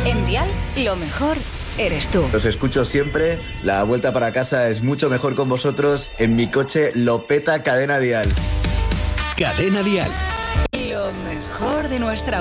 En Dial, lo mejor eres tú. Los escucho siempre. La vuelta para casa es mucho mejor con vosotros. En mi coche lo peta Cadena Dial. Cadena Dial. Lo mejor de nuestra